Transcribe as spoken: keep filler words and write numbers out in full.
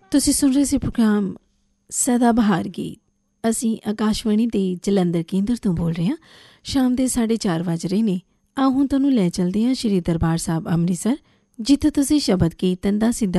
ਤੁਸੀਂ ਸੁਣ ਰਹੇ ਸੀ ਪ੍ਰੋਗਰਾਮ ਸਦਾ ਬਹਾਰ ਗੀਤ। ਅਸੀਂ ਆਕਾਸ਼ਵਾਣੀ ਦੇ ਜਲੰਧਰ ਕੇਂਦਰ ਤੋਂ ਬੋਲ ਰਹੇ ਹਾਂ। ਸ਼ਾਮ ਦੇ ਸਾਢੇ ਚਾਰ ਵੱਜ ਰਹੇ ਨੇ। ਆਓ ਹੁਣ ਤੁਹਾਨੂੰ ਲੈ ਚਲਦੇ ਹਾਂ ਸ਼੍ਰੀ ਦਰਬਾਰ ਸਾਹਿਬ ਅੰਮ੍ਰਿਤਸਰ, ਜਿੱਥੇ ਤੁਸੀਂ ਸ਼ਬਦ ਕੀਰਤਨ ਦਾ ਸਿੱਧਾ